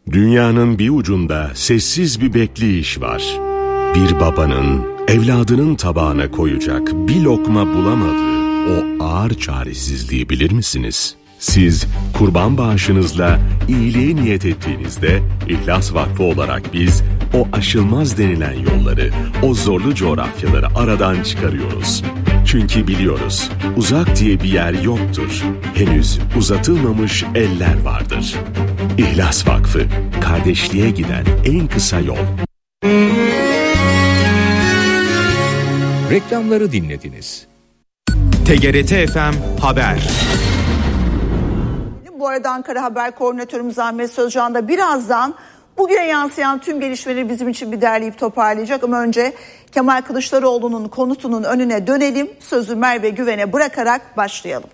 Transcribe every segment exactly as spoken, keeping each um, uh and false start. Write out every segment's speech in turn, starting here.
Dünyanın bir ucunda sessiz bir bekleyiş var. Bir babanın evladının tabağına koyacak bir lokma bulamadığı o ağır çaresizliği bilir misiniz? Siz kurban bağışınızla iyiliğe niyet ettiğinizde İhlas Vakfı olarak biz o aşılmaz denilen yolları, o zorlu coğrafyaları aradan çıkarıyoruz. Çünkü biliyoruz, uzak diye bir yer yoktur. Henüz uzatılmamış eller vardır. İhlas Vakfı, kardeşliğe giden en kısa yol. Reklamları dinlediniz. T G R T F M Haber. Bu arada Ankara Haber Koordinatörümüz Ahmet Sözcan da birazdan bugüne yansıyan tüm gelişmeleri bizim için bir derleyip toparlayacak. Ama önce Kemal Kılıçdaroğlu'nun konutunun önüne dönelim. Sözü Merve Güven'e bırakarak başlayalım.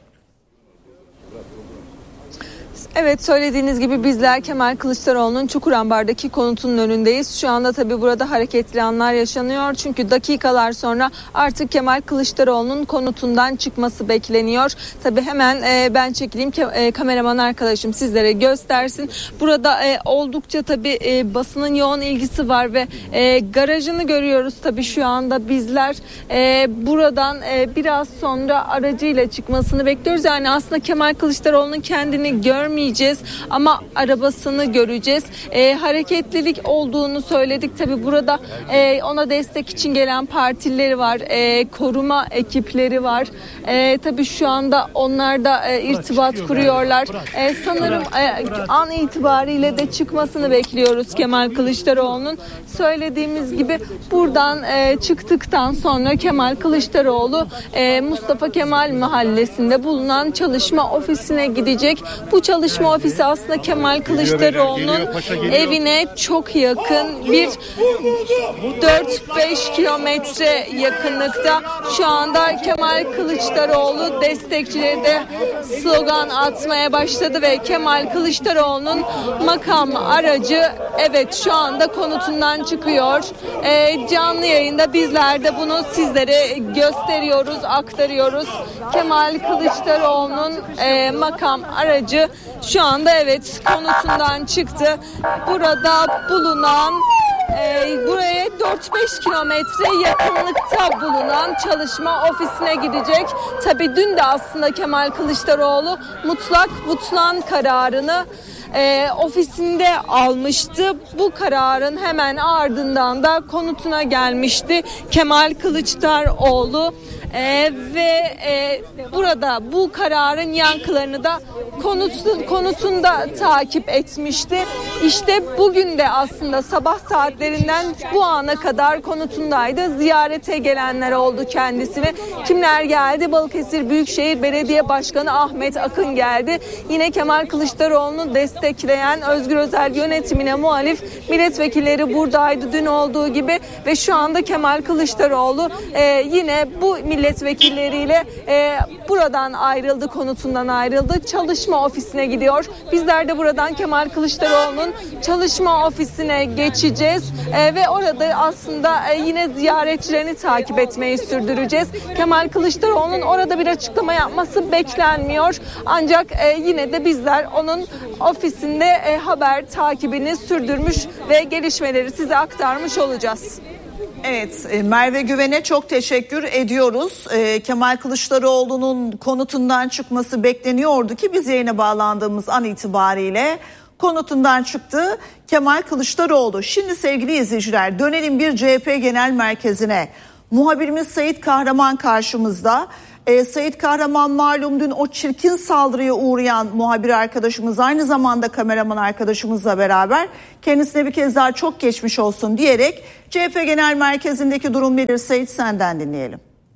Evet, söylediğiniz gibi bizler Kemal Kılıçdaroğlu'nun Çukurambar'daki konutunun önündeyiz. Şu anda tabii burada hareketli anlar yaşanıyor. Çünkü dakikalar sonra artık Kemal Kılıçdaroğlu'nun konutundan çıkması bekleniyor. Tabii hemen e, ben çekileyim, e, kameraman arkadaşım sizlere göstersin. Burada e, oldukça tabii e, basının yoğun ilgisi var ve e, garajını görüyoruz tabii şu anda bizler. E, buradan e, biraz sonra aracıyla çıkmasını bekliyoruz. Yani aslında Kemal Kılıçdaroğlu'nun kendini görmeyeceğiz ama arabasını göreceğiz. E, hareketlilik olduğunu söyledik. Tabii burada e, ona destek için gelen partileri var. E, koruma ekipleri var. E, tabii şu anda onlar da e, irtibat kuruyorlar. E, sanırım e, an itibariyle de çıkmasını bekliyoruz Kemal Kılıçdaroğlu'nun. Söylediğimiz gibi buradan e, çıktıktan sonra Kemal Kılıçdaroğlu e, Mustafa Kemal Mahallesi'nde bulunan çalışma ofisine gidecek. Bu çalışma ofisi aslında Kemal Kılıçdaroğlu'nun evine çok yakın, bir dört beş kilometre yakınlıkta. Şu anda Kemal Kılıçdaroğlu destekçileri de slogan atmaya başladı ve Kemal Kılıçdaroğlu'nun makam aracı evet şu anda konutundan çıkıyor. E, canlı yayında bizler de bunu sizlere gösteriyoruz, aktarıyoruz. Kemal Kılıçdaroğlu'nun e, makam aracı şu anda evet konutundan çıktı. Burada bulunan e, buraya dört beş kilometre yakınlıkta bulunan çalışma ofisine gidecek. Tabii dün de aslında Kemal Kılıçdaroğlu mutlak butlan kararını E, ofisinde almıştı. Bu kararın hemen ardından da konutuna gelmişti Kemal Kılıçdaroğlu e, ve e, burada bu kararın yankılarını da konut, konutunda takip etmişti. İşte bugün de aslında sabah saatlerinden bu ana kadar konutundaydı. Ziyarete gelenler oldu kendisine. Kimler geldi? Balıkesir Büyükşehir Belediye Başkanı Ahmet Akın geldi. Yine Kemal Kılıçdaroğlu'nu destekleyen Özgür Özel yönetimine muhalif milletvekilleri buradaydı dün olduğu gibi ve şu anda Kemal Kılıçdaroğlu e, yine bu milletvekilleriyle e, buradan ayrıldı, konutundan ayrıldı. Çalışma ofisine gidiyor. Bizler de buradan Kemal Kılıçdaroğlu'nun çalışma ofisine geçeceğiz e, ve orada aslında e, yine ziyaretçilerini takip etmeyi sürdüreceğiz. Kemal Kılıçdaroğlu'nun orada bir açıklama yapması beklenmiyor. Ancak e, yine de bizler onun ofisinde e, haber takibini sürdürmüş ve gelişmeleri size aktarmış olacağız. Evet, Merve Güven'e çok teşekkür ediyoruz. Kemal Kılıçdaroğlu'nun konutundan çıkması bekleniyordu ki biz yayına bağlandığımız an itibariyle konutundan çıktı Kemal Kılıçdaroğlu. Şimdi sevgili izleyiciler dönelim bir C H P Genel Merkezi'ne. Muhabirimiz Sait Kahraman karşımızda. E, Sait Kahraman malum dün o çirkin saldırıya uğrayan muhabir arkadaşımız aynı zamanda kameraman arkadaşımızla beraber kendisine bir kez daha çok geçmiş olsun diyerek C H P Genel Merkezi'ndeki durum nedir Sait, senden dinleyelim.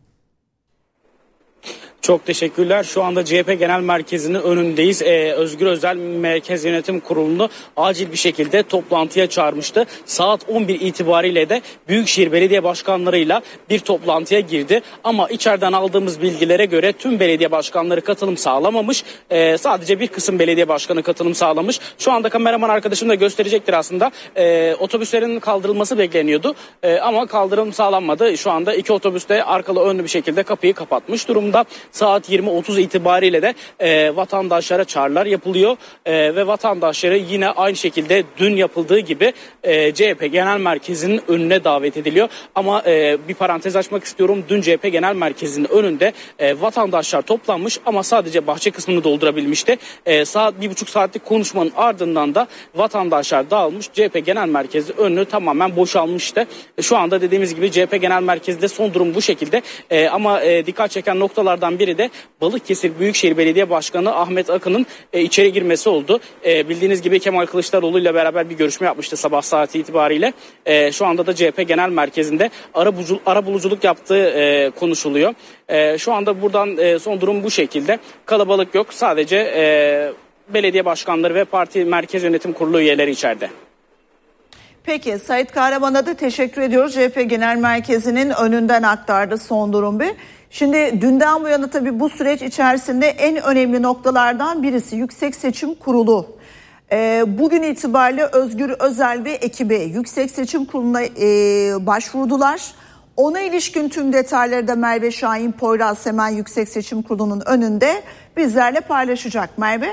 Çok teşekkürler. Şu anda C H P Genel Merkezi'nin önündeyiz. Ee, Özgür Özel Merkez Yönetim Kurulu'nu acil bir şekilde toplantıya çağırmıştı. Saat on bir itibariyle de Büyükşehir Belediye Başkanlarıyla bir toplantıya girdi. Ama içeriden aldığımız bilgilere göre tüm belediye başkanları katılım sağlamamış. Ee, sadece bir kısım belediye başkanı katılım sağlamış. Şu anda kameraman arkadaşım da gösterecektir aslında. Ee, otobüslerin kaldırılması bekleniyordu. Ee, ama kaldırım sağlanmadı. Şu anda iki otobüs de arkalı önlü bir şekilde kapıyı kapatmış durumda. saat yirmi otuz itibariyle de e, vatandaşlara çağrılar yapılıyor e, ve vatandaşları yine aynı şekilde dün yapıldığı gibi e, C H P Genel Merkezi'nin önüne davet ediliyor. Ama e, bir parantez açmak istiyorum. Dün C H P Genel Merkezi'nin önünde e, vatandaşlar toplanmış ama sadece bahçe kısmını doldurabilmişti. E, saat bir buçuk saatlik konuşmanın ardından da vatandaşlar dağılmış. C H P Genel Merkezi önü tamamen boşalmıştı. E, şu anda dediğimiz gibi C H P Genel Merkezi'de son durum bu şekilde. E, ama e, dikkat çeken noktalardan biri de Balıkesir Büyükşehir Belediye Başkanı Ahmet Akın'ın e, içeri girmesi oldu. E, bildiğiniz gibi Kemal Kılıçdaroğlu ile beraber bir görüşme yapmıştı sabah saati itibariyle. E, şu anda da C H P Genel Merkezi'nde ara, bucul, ara buluculuk yaptığı e, konuşuluyor. E, şu anda buradan e, son durum bu şekilde. Kalabalık yok. Sadece e, belediye başkanları ve parti merkez yönetim kurulu üyeleri içeride. Peki Sait Kahraman'a da teşekkür ediyoruz. C H P Genel Merkezi'nin önünden aktardı son durum bir. Şimdi dünden bu yana tabii bu süreç içerisinde en önemli noktalardan birisi Yüksek Seçim Kurulu. Ee, bugün itibariyle Özgür Özel ve ekibi Yüksek Seçim Kurulu'na e, başvurdular. Ona ilişkin tüm detayları da Merve Şahin Poyraz hemen Yüksek Seçim Kurulu'nun önünde bizlerle paylaşacak. Merve.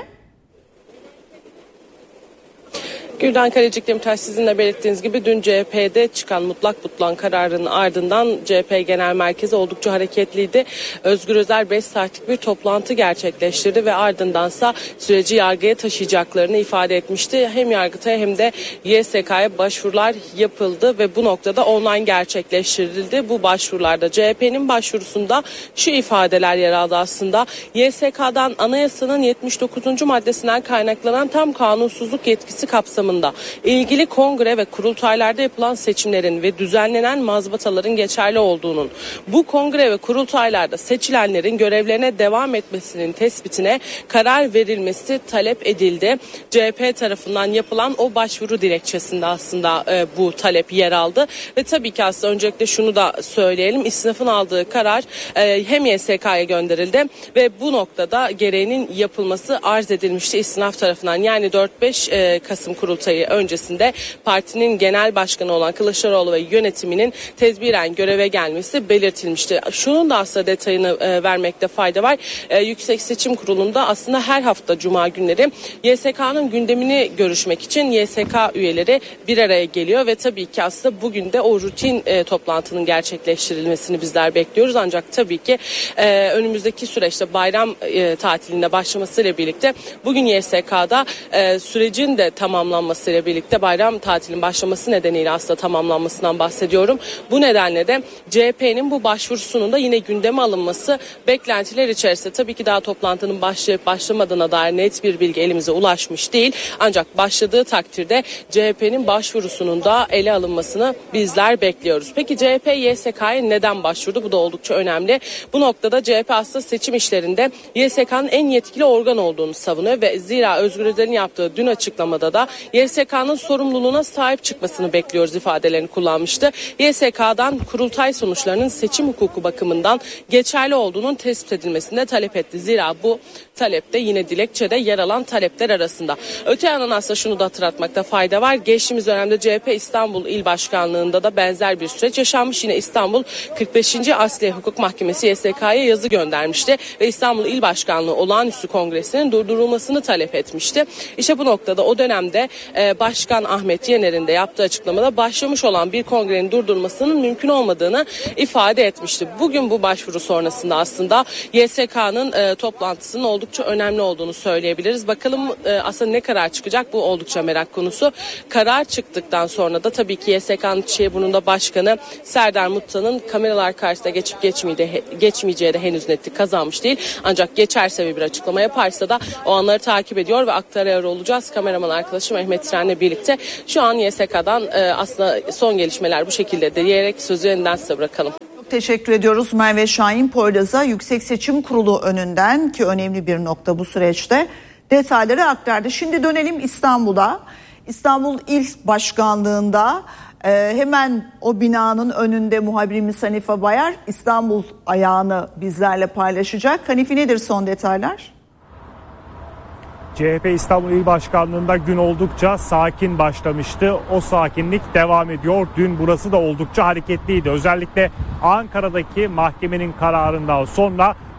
Gülden Kalecik Demirtaş, sizin de belirttiğiniz gibi dün C H P'de çıkan mutlak butlan kararının ardından C H P Genel Merkezi oldukça hareketliydi. Özgür Özel beş saatlik bir toplantı gerçekleştirdi ve ardındansa süreci yargıya taşıyacaklarını ifade etmişti. Hem Yargıtay'a hem de Y S K'ya başvurular yapıldı ve bu noktada online gerçekleştirildi. Bu başvurularda C H P'nin başvurusunda şu ifadeler yer aldı aslında. Y S K'dan anayasanın yetmiş dokuzuncu maddesinden kaynaklanan tam kanunsuzluk yetkisi kapsamında ilgili kongre ve kurultaylarda yapılan seçimlerin ve düzenlenen mazbataların geçerli olduğunun, bu kongre ve kurultaylarda seçilenlerin görevlerine devam etmesinin tespitine karar verilmesi talep edildi. C H P tarafından yapılan o başvuru dilekçesinde aslında e, bu talep yer aldı ve tabii ki aslında öncelikle şunu da söyleyelim, İSNAF'ın aldığı karar e, hem Y S K'ya gönderildi ve bu noktada gereğinin yapılması arz edilmişti İSNAF tarafından. Yani dört beş e, Kasım kurultayı öncesinde partinin genel başkanı olan Kılıçdaroğlu ve yönetiminin tedbiren göreve gelmesi belirtilmişti. Şunun da aslında detayını e, vermekte fayda var. E, Yüksek Seçim Kurulu'nda aslında her hafta Cuma günleri Y S K'nın gündemini görüşmek için Y S K üyeleri bir araya geliyor ve tabii ki aslında bugün de o rutin e, toplantının gerçekleştirilmesini bizler bekliyoruz. Ancak tabii ki e, önümüzdeki süreçte bayram e, tatilinde başlamasıyla birlikte bugün Y S K'da e, sürecin de tamamlanmasıyla birlikte bayram tatilinin başlaması nedeniyle aslında tamamlanmasından bahsediyorum. Bu nedenle de C H P'nin bu başvurusunun da yine gündeme alınması beklentiler içerisinde. Tabii ki daha toplantının başlayıp başlamadığına dair net bir bilgi elimize ulaşmış değil. Ancak başladığı takdirde C H P'nin başvurusunun da ele alınmasını bizler bekliyoruz. Peki C H P Y S K'ya neden başvurdu? Bu da oldukça önemli. Bu noktada C H P aslında seçim işlerinde Y S K'nın en yetkili organ olduğunu savunuyor ve zira Özgür Özel'in yaptığı dün açıklamada da Y S K'nın sorumluluğuna sahip çıkmasını bekliyoruz ifadelerini kullanmıştı. Y S K'dan kurultay sonuçlarının seçim hukuku bakımından geçerli olduğunun tespit edilmesinde talep etti. Zira bu talepte yine dilekçede yer alan talepler arasında. Öte yandan aslında şunu da hatırlatmakta fayda var. Geçtiğimiz dönemde C H P İstanbul İl Başkanlığı'nda da benzer bir süreç yaşanmış. Yine İstanbul kırk beşinci Asliye Hukuk Mahkemesi Y S K'ya yazı göndermişti ve İstanbul İl Başkanlığı Olağanüstü Kongresi'nin durdurulmasını talep etmişti. İşte bu noktada o dönemde e, Başkan Ahmet Yener'in de yaptığı açıklamada başlamış olan bir kongrenin durdurulmasının mümkün olmadığını ifade etmişti. Bugün bu başvuru sonrasında aslında Y S K'nın e, toplantısının oldukça önemli olduğunu söyleyebiliriz. Bakalım e, aslında ne karar çıkacak, bu oldukça merak konusu. Karar çıktıktan sonra da tabii ki Y S K'nın Çiğburnu'nda Başkanı Serdar Mutlu'nun kameralar karşısında geçip geçmeyeceği de henüz netlik kazanmış değil. Ancak geçerse ve bir açıklama yaparsa da o anları takip ediyor ve aktarıyor olacağız. Kameraman arkadaşım Mehmet Tren'le birlikte şu an Y S K'dan e, aslında son gelişmeler bu şekilde diyerek sözü yeniden size bırakalım. Çok teşekkür ediyoruz Merve Şahin Poyraz'a Yüksek Seçim Kurulu önünden, ki önemli bir nokta bu süreçte, detayları aktardı. Şimdi dönelim İstanbul'a. İstanbul İl Başkanlığı'nda e, hemen o binanın önünde muhabirimiz Hanife Bayar İstanbul ayağını bizlerle paylaşacak. Hanife, nedir son detaylar? C H P İstanbul İl Başkanlığı'nda gün oldukça sakin başlamıştı. O sakinlik devam ediyor. Dün burası da oldukça hareketliydi. Özellikle Ankara'daki mahkemenin kararından sonra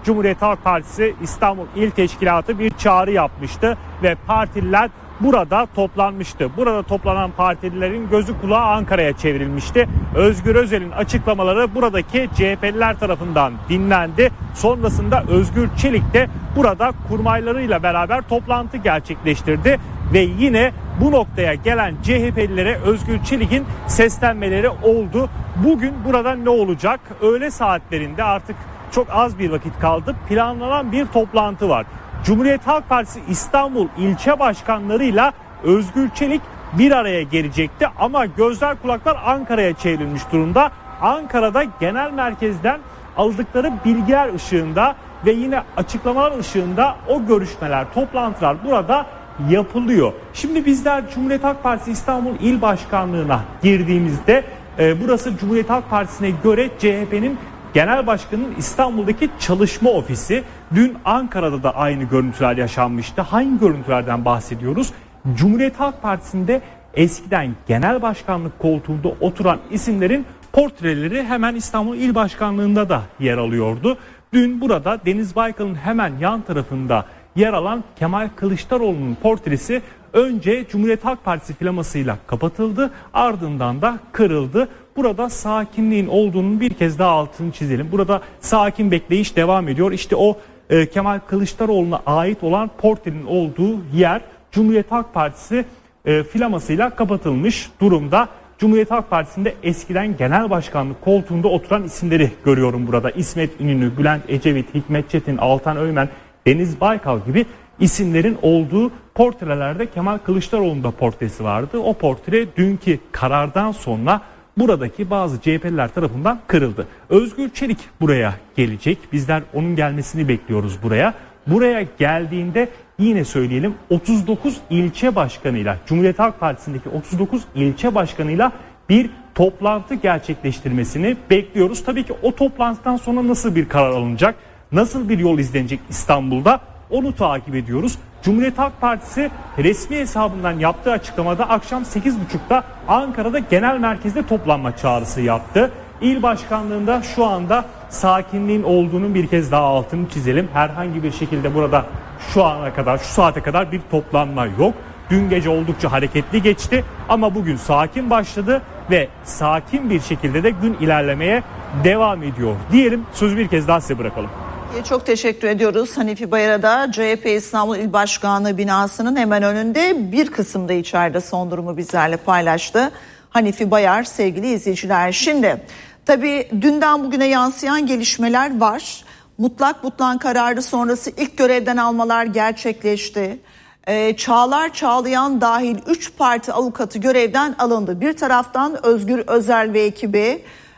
Cumhuriyet Halk Partisi İstanbul İl Teşkilatı bir çağrı yapmıştı ve partililer burada toplanmıştı. Burada toplanan partililerin gözü kulağı Ankara'ya çevrilmişti. Özgür Özel'in açıklamaları buradaki C H P'liler tarafından dinlendi. Sonrasında Özgür Çelik de burada kurmaylarıyla beraber toplantı gerçekleştirdi ve yine bu noktaya gelen C H P'lilere Özgür Çelik'in seslenmeleri oldu. Bugün burada ne olacak? Öğle saatlerinde artık çok az bir vakit kaldı. Planlanan bir toplantı var. Cumhuriyet Halk Partisi İstanbul ilçe başkanlarıyla Özgür Çelik bir araya gelecekti ama gözler kulaklar Ankara'ya çevrilmiş durumda. Ankara'da genel merkezden aldıkları bilgiler ışığında ve yine açıklamalar ışığında o görüşmeler, toplantılar burada yapılıyor. Şimdi bizler Cumhuriyet Halk Partisi İstanbul İl Başkanlığı'na girdiğimizde e, burası Cumhuriyet Halk Partisi'ne göre C H P'nin Genel Başkanı'nın İstanbul'daki çalışma ofisi. Dün Ankara'da da aynı görüntüler yaşanmıştı. Hangi görüntülerden bahsediyoruz? Cumhuriyet Halk Partisi'nde eskiden genel başkanlık koltuğunda oturan isimlerin portreleri hemen İstanbul İl Başkanlığı'nda da yer alıyordu. Dün burada Deniz Baykal'ın hemen yan tarafında yer alan Kemal Kılıçdaroğlu'nun portresi önce Cumhuriyet Halk Partisi flamasıyla kapatıldı, ardından da kırıldı. Burada sakinliğin olduğunun bir kez daha altını çizelim. Burada sakin bekleyiş devam ediyor. İşte o e, Kemal Kılıçdaroğlu'na ait olan portrenin olduğu yer Cumhuriyet Halk Partisi e, flamasıyla kapatılmış durumda. Cumhuriyet Halk Partisi'nde eskiden genel başkanlık koltuğunda oturan isimleri görüyorum burada. İsmet İnönü, Bülent Ecevit, Hikmet Çetin, Altan Öğmen, Deniz Baykal gibi isimlerin olduğu portrelerde Kemal Kılıçdaroğlu'nun da portresi vardı. O portre dünkü karardan sonra buradaki bazı C H P'liler tarafından kırıldı. Özgür Çelik buraya gelecek. Bizler onun gelmesini bekliyoruz buraya. Buraya geldiğinde yine söyleyelim otuz dokuz ilçe başkanıyla, Cumhuriyet Halk Partisi'ndeki otuz dokuz ilçe başkanıyla bir toplantı gerçekleştirmesini bekliyoruz. Tabii ki o toplantıdan sonra nasıl bir karar alınacak, nasıl bir yol izlenecek İstanbul'da onu takip ediyoruz. Cumhuriyet Halk Partisi resmi hesabından yaptığı açıklamada akşam sekiz buçukta Ankara'da genel merkezde toplanma çağrısı yaptı. İl başkanlığında şu anda sakinliğin olduğunun bir kez daha altını çizelim. Herhangi bir şekilde burada şu ana kadar, şu saate kadar bir toplanma yok. Dün gece oldukça hareketli geçti ama bugün sakin başladı ve sakin bir şekilde de gün ilerlemeye devam ediyor diyelim. Sözü bir kez daha size bırakalım. Çok teşekkür ediyoruz. Hanifi Bayar'a da C H P İstanbul İl Başkanlığı binasının hemen önünde bir kısımda içeride son durumu bizlerle paylaştı. Hanifi Bayar sevgili izleyiciler. Şimdi tabii dünden bugüne yansıyan gelişmeler var. Mutlak butlan kararı sonrası ilk görevden almalar gerçekleşti. Ee, Çağlar Çağlayan dahil üç parti avukatı görevden alındı. Bir taraftan Özgür Özel ve ekibi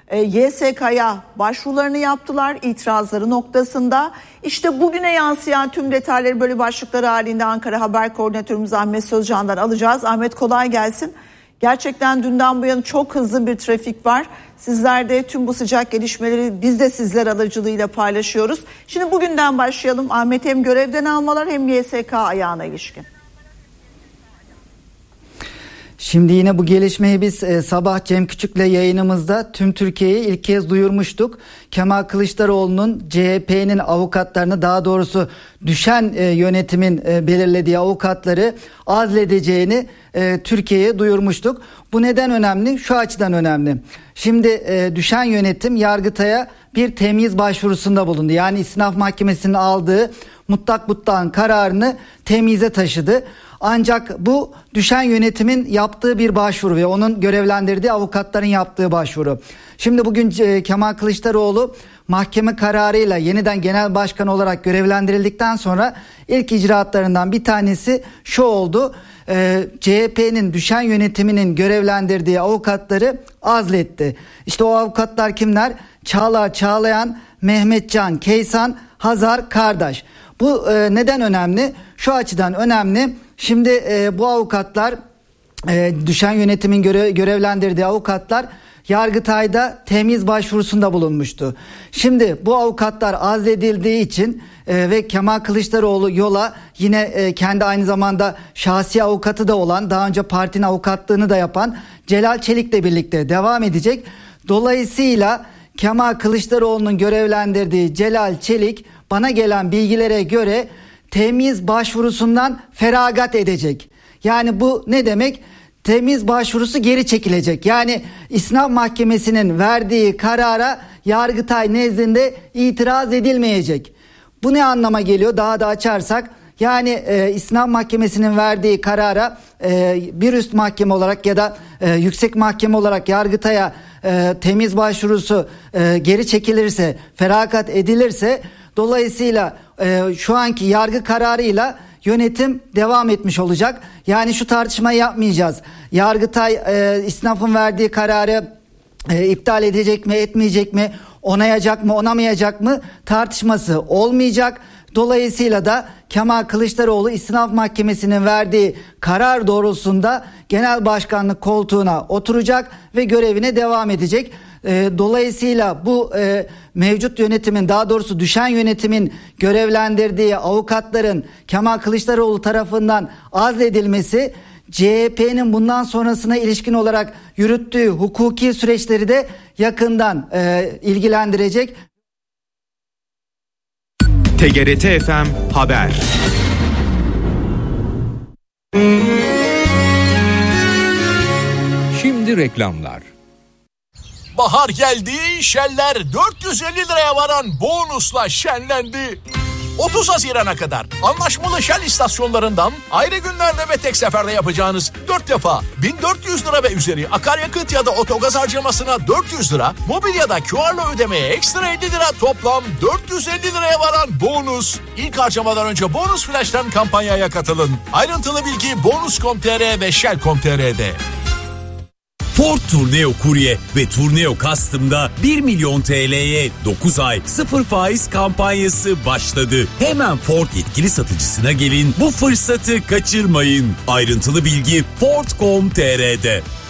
Y S K'ya başvurularını yaptılar itirazları noktasında. İşte bugüne yansıyan tüm detayları böyle başlıkları halinde Ankara Haber Koordinatörümüz Ahmet Sözcan'dan alacağız. Ahmet kolay gelsin. Gerçekten dünden bu yana çok hızlı bir trafik var. Sizler de tüm bu sıcak gelişmeleri biz de sizler aracılığıyla paylaşıyoruz. Şimdi bugünden başlayalım. Ahmet, hem görevden almalar hem Y S K ayağına ilişkin. Şimdi yine bu gelişmeyi biz e, sabah Cem Küçük'le yayınımızda tüm Türkiye'ye ilk kez duyurmuştuk. Kemal Kılıçdaroğlu'nun C H P'nin avukatlarını, daha doğrusu düşen e, yönetimin e, belirlediği avukatları azledeceğini e, Türkiye'ye duyurmuştuk. Bu neden önemli? Şu açıdan önemli. Şimdi e, düşen yönetim Yargıtay'a bir temyiz başvurusunda bulundu. Yani İstinaf Mahkemesi'nin aldığı mutlak butlan kararını temyize taşıdı. Ancak bu düşen yönetimin yaptığı bir başvuru ve onun görevlendirdiği avukatların yaptığı başvuru. Şimdi bugün Kemal Kılıçdaroğlu mahkeme kararıyla yeniden genel başkan olarak görevlendirildikten sonra ilk icraatlarından bir tanesi şu oldu. Ee, C H P'nin düşen yönetiminin görevlendirdiği avukatları azletti. İşte o avukatlar kimler? Çağlar Çağlayan, Mehmetcan Keysan, Hazar Kardaş. Bu e, neden önemli? Şu açıdan önemli. Şimdi e, bu avukatlar, e, düşen yönetimin göre, görevlendirdiği avukatlar Yargıtay'da temyiz başvurusunda bulunmuştu. Şimdi bu avukatlar azledildiği için e, ve Kemal Kılıçdaroğlu yola yine e, kendi aynı zamanda şahsi avukatı da olan, daha önce partinin avukatlığını da yapan Celal Çelik'le birlikte devam edecek. Dolayısıyla Kemal Kılıçdaroğlu'nun görevlendirdiği Celal Çelik bana gelen bilgilere göre temyiz başvurusundan feragat edecek. Yani bu ne demek? Temyiz başvurusu geri çekilecek. Yani İstinaf Mahkemesi'nin verdiği karara Yargıtay nezdinde itiraz edilmeyecek. Bu ne anlama geliyor? Daha da açarsak, yani e, İstinaf Mahkemesi'nin verdiği karara e, bir üst mahkeme olarak ya da e, yüksek mahkeme olarak Yargıtay'a e, temyiz başvurusu e, geri çekilirse, feragat edilirse, dolayısıyla e, şu anki yargı kararıyla yönetim devam etmiş olacak. Yani şu tartışmayı yapmayacağız. Yargıtay e, İstinaf'ın verdiği kararı e, iptal edecek mi, etmeyecek mi, onayacak mı, onamayacak mı tartışması olmayacak. Dolayısıyla da Kemal Kılıçdaroğlu İstinaf Mahkemesi'nin verdiği karar doğrultusunda genel başkanlık koltuğuna oturacak ve görevine devam edecek. Dolayısıyla bu e, mevcut yönetimin, daha doğrusu düşen yönetimin görevlendirdiği avukatların Kemal Kılıçdaroğlu tarafından azledilmesi, C H P'nin bundan sonrasına ilişkin olarak yürüttüğü hukuki süreçleri de yakından e, ilgilendirecek. T G R T F M Haber. Şimdi reklamlar. Bahar geldi, Shell'ler dört yüz elli liraya varan bonusla şenlendi. otuz Haziran'a kadar anlaşmalı Shell istasyonlarından ayrı günlerde ve tek seferde yapacağınız dört defa bin dört yüz lira ve üzeri akaryakıt ya da otogaz harcamasına dört yüz lira, mobilyada Q R'la ödemeye ekstra elli lira, toplam dört yüz elli liraya varan bonus. İlk harcamadan önce Bonus Flash'tan kampanyaya katılın. Ayrıntılı bilgi bonus nokta com nokta tr ve shell nokta com nokta tr'de. Ford Tourneo Courier ve Tourneo Custom'da bir milyon T L'ye dokuz ay sıfır faiz kampanyası başladı. Hemen Ford yetkili satıcısına gelin, bu fırsatı kaçırmayın. Ayrıntılı bilgi ford nokta com nokta tr'de.